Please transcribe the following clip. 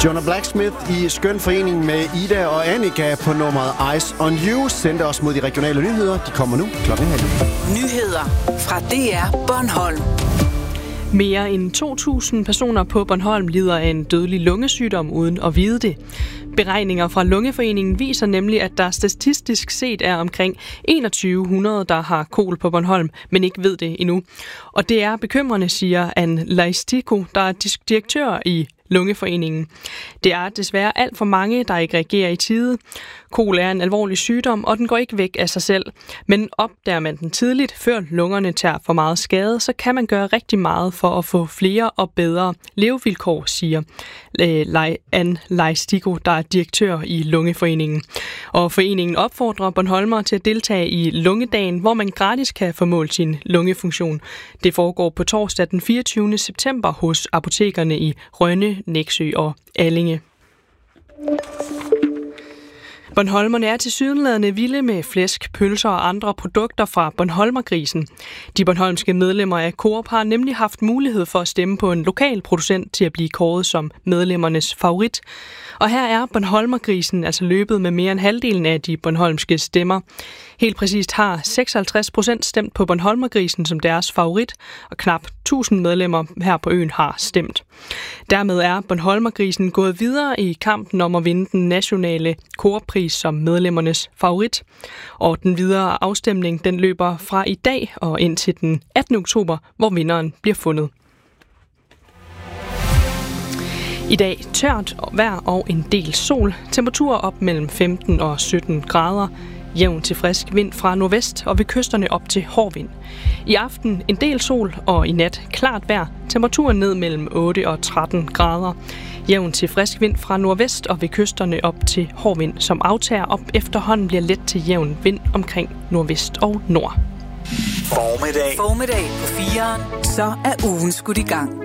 Jonah Blacksmith i skøn forening med Ida og Annika på nummeret Eyes on You sendte os mod de regionale nyheder. De kommer nu klokken 11. Nyheder fra DR Bornholm. Mere end 2.000 personer på Bornholm lider af en dødelig lungesygdom uden at vide det. Beregninger fra Lungeforeningen viser nemlig, at der statistisk set er omkring 2100, der har kol på Bornholm, men ikke ved det endnu. Og det er bekymrende, siger Anne Leistiko, der er direktør i Lungeforeningen. Det er desværre alt for mange, der ikke reagerer i tide. Kol er en alvorlig sygdom, og den går ikke væk af sig selv. Men opdager man den tidligt, før lungerne tager for meget skade, så kan man gøre rigtig meget for at få flere og bedre levevilkår, siger Anne Leistiko, der er direktør i Lungeforeningen. Og foreningen opfordrer bornholmere til at deltage i Lungedagen, hvor man gratis kan få målt sin lungefunktion. Det foregår på torsdag den 24. september hos apotekerne i Rønne, Nexø og Allinge. Bornholmerne er tilsyneladende vilde med flæsk, pølser og andre produkter fra Bornholmergrisen. De bornholmske medlemmer af Coop har nemlig haft mulighed for at stemme på en lokal producent til at blive kåret som medlemmernes favorit. Og her er Bornholmergrisen altså løbet med mere end halvdelen af de bornholmske stemmer. Helt præcist har 56% stemt på Bornholmergrisen som deres favorit, og knap 1000 medlemmer her på øen har stemt. Dermed er Bornholmergrisen gået videre i kampen om at vinde den nationale Coop-pris som medlemmernes favorit. Og den videre afstemning den løber fra i dag og ind til den 18. oktober, hvor vinderen bliver fundet. I dag tørt vejr og en del sol. Temperaturer op mellem 15 og 17 grader. Jævn til frisk vind fra nordvest og ved kysterne op til hård vind. I aften en del sol og i nat klart vejr. Temperaturen ned mellem 8 og 13 grader. Jævn til frisk vind fra nordvest og ved kysterne op til hård vind, som aftager op efterhånden bliver let til jævn vind omkring nordvest og nord. Formiddag på 4'eren, så er ugen skudt i gang.